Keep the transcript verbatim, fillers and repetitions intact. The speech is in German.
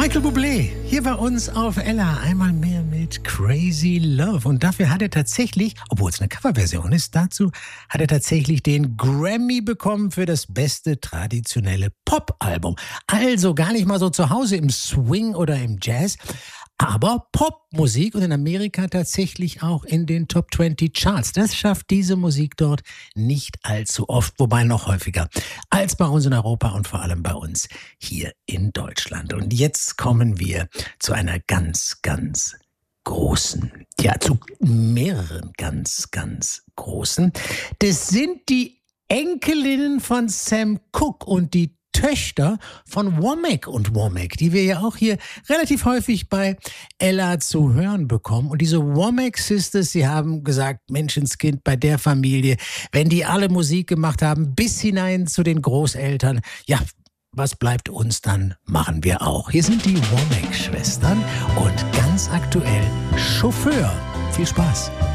Michael Bublé, hier bei uns auf Ella, einmal mehr mit Crazy Love. Und dafür hat er tatsächlich, obwohl es eine Coverversion ist, dazu hat er tatsächlich den Grammy bekommen für das beste traditionelle Popalbum. Also gar nicht mal so zu Hause im Swing oder im Jazz, aber Popmusik und in Amerika tatsächlich auch in den Top zwanzig Charts. Das schafft diese Musik dort nicht allzu oft, wobei noch häufiger als bei uns in Europa und vor allem bei uns hier in Deutschland. Und jetzt kommen wir zu einer ganz, ganz großen, ja, zu mehreren ganz, ganz großen. Das sind die Enkelinnen von Sam Cooke und die Töchter von Womack und Womack, die wir ja auch hier relativ häufig bei Ella zu hören bekommen. Und diese Womack Sisters, sie haben gesagt, Menschenskind bei der Familie, wenn die alle Musik gemacht haben, bis hinein zu den Großeltern, ja, was bleibt uns dann? Machen wir auch. Hier sind die Womack-Schwestern und ganz aktuell Chauffeur. Viel Spaß.